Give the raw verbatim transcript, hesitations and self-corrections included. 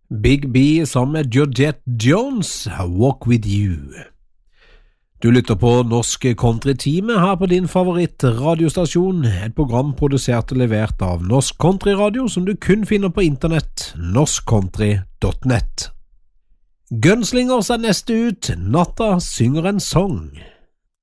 Big B sammen med Georgette Jones, Walk With You. Du lytter på Norsk Country-time her på din favoritt-radiostasjon, et program produsert og levert av Norsk Country-radio som du kun finner på internett, norsk country punktum nett. Gunslingers er neste ut, Natta synger en sang.